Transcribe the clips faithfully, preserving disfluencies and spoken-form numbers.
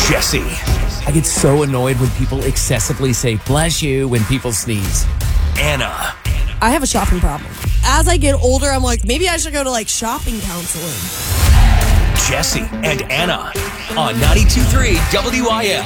Jesse. I get so annoyed when people excessively say bless you when people sneeze. Anna. I have a shopping problem. As I get older, I'm like, maybe I should go to like shopping counseling. Jesse and Anna on ninety-two point three W I L.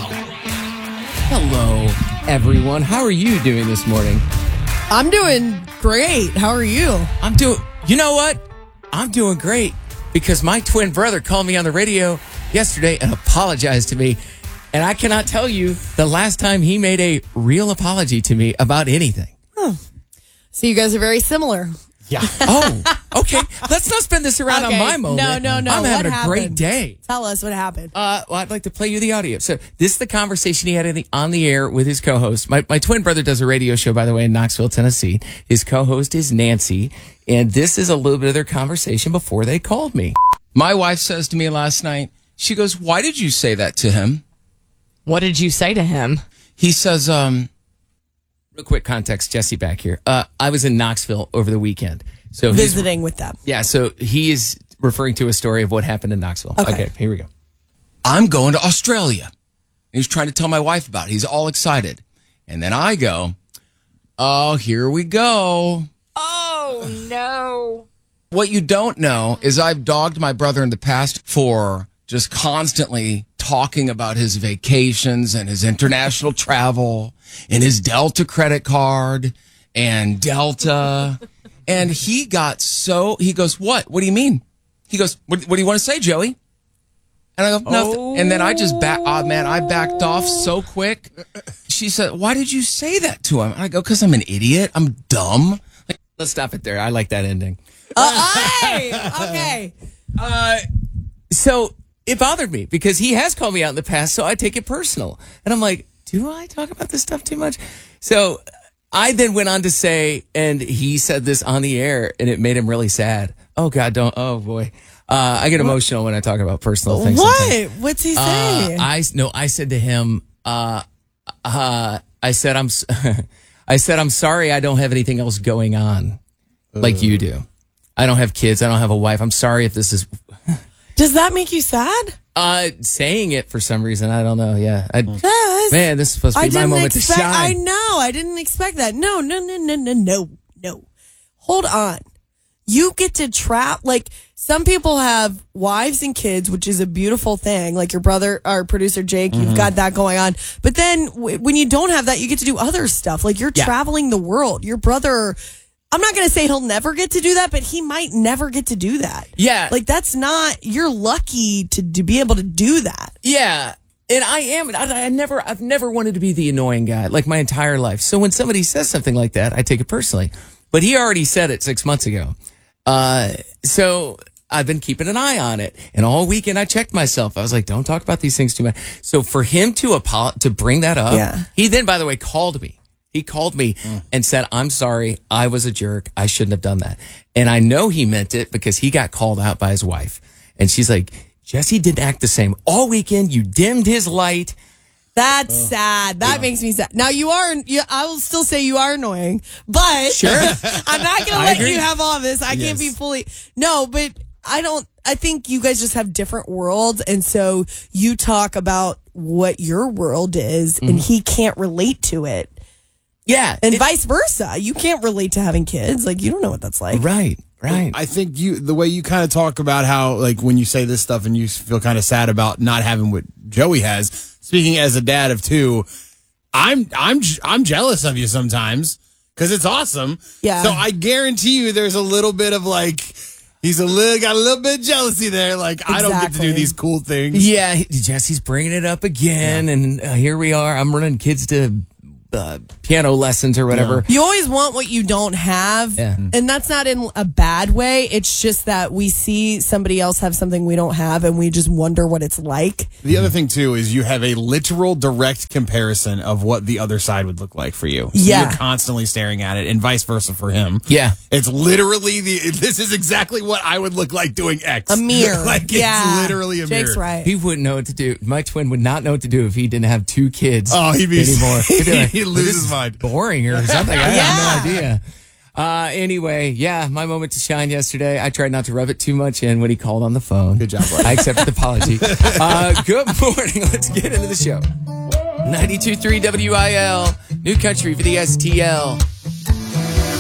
Hello, everyone. How are you doing this morning? I'm doing great. How are you? I'm doing, you know what? I'm doing great because my twin brother called me on the radio yesterday and apologized to me. And I cannot tell you the last time he made a real apology to me about anything. Huh. So you guys are very similar. Yeah. Oh, okay. Let's not spin this around Okay. on my moment. No, no, no. I'm What having a happened? great day. Tell us what happened. Uh, well, I'd like to play you the audio. So this is the conversation he had in the, on the air with his co-host. My, my twin brother does a radio show, by the way, in Knoxville, Tennessee. His co-host is Nancy. And this is a little bit of their conversation before they called me. My wife says to me last night, she goes, why did you say that to him? What did you say to him? He says, um, real quick context, Jesse back here. Uh, I was in Knoxville over the weekend. So he's- Visiting with them. Yeah, so he is referring to a story of what happened in Knoxville. Okay. Okay, here we go. I'm going to Australia. He's trying to tell my wife about it. He's all excited. And then I go, oh, here we go. Oh, no. What you don't know is I've dogged my brother in the past for just constantly talking about his vacations and his international travel and his Delta credit card and Delta. And he got so, he goes, what? What do you mean? He goes, what, what do you want to say, Joey? And I go, nothing. Oh. And then I just back, oh man, I backed off so quick. She said, why did you say that to him? And I go, because I'm an idiot. I'm dumb. Like, let's stop it there. I like that ending. Uh, hey, okay. Uh, so it bothered me because he has called me out in the past, so I take it personal. And I'm like, do I talk about this stuff too much? So I then went on to say, and he said this on the air, and it made him really sad. Oh, God, don't. Oh, boy. Uh, I get emotional when I talk about personal things. What? Sometimes. What's he Uh, saying? I, no, I said to him, uh, uh, I said, I'm, s- I said, I'm sorry I don't have anything else going on like you do. I don't have kids. I don't have a wife. I'm sorry if this is... Does that make you sad? Uh, saying it for some reason, I don't know. Yeah, I, Yes. man, this is supposed to be I my didn't moment expect, to shine. I know. I didn't expect that. No, no, no, no, no, no, no. Hold on. You get to trap. Like, some people have wives and kids, which is a beautiful thing. Like your brother, our producer Jake, Mm-hmm. you've got that going on. But then w- when you don't have that, you get to do other stuff. Like you're Yeah. traveling the world. Your brother, I'm not going to say he'll never get to do that, but he might never get to do that. Yeah. Like that's not, you're lucky to, to be able to do that. Yeah, and I am. I, I never, I've never wanted to be the annoying guy like my entire life. So when somebody says something like that, I take it personally. But he already said it six months ago. Uh, so I've been keeping an eye on it, and all weekend I checked myself. I was like, "Don't talk about these things too much." So for him to apo- to bring that up, Yeah. he then, by the way, called me. He called me and said, I'm sorry. I was a jerk. I shouldn't have done that. And I know he meant it because he got called out by his wife. And she's like, Jesse didn't act the same all weekend. You dimmed his light. That's sad. That makes me sad. Now you are, you, I will still say you are annoying, but Sure. I'm not going to I let agree. you have all of this. I can't be fully, no, but I don't, I think you guys just have different worlds. And so you talk about what your world is Mm-hmm. and he can't relate to it. Yeah. And it- vice versa. You can't relate to having kids. Like you don't know what that's like. right. Right. I think you, the way you kind of talk about how, like, when you say this stuff and you feel kind of sad about not having what Joey has. Speaking as a dad of two, I'm, I'm, I'm jealous of you sometimes because it's awesome. Yeah. So I guarantee you, there's a little bit of like, he's a little, got a little bit of jealousy there. Like, I don't get to Exactly. do these cool things. Yeah. he- Jesse's bringing it up again. And uh, here we are. I'm running kids to uh, piano lessons or whatever. You always want what you don't have. Yeah. And that's not in a bad way. It's just that we see somebody else have something we don't have and we just wonder what it's like. The other thing, too, is you have a literal direct comparison of what the other side would look like for you. So Yeah. You're constantly staring at it and vice versa for him. Yeah. It's literally the, this is exactly what I would look like doing X. A mirror. Like, it's yeah. literally a Jake's mirror. right. He wouldn't know what to do. My twin would not know what to do if he didn't have two kids Oh, he'd be anymore. He'd be like, he'd "Well, lose this his is mind. boring or something. I Yeah. have no idea. Uh, anyway, yeah, my moment to shine yesterday. I tried not to rub it too much in when he called on the phone. Good job, buddy. I accepted the apology. Uh, good morning. Let's get into the show. ninety-two point three W I L, New Country for the S T L.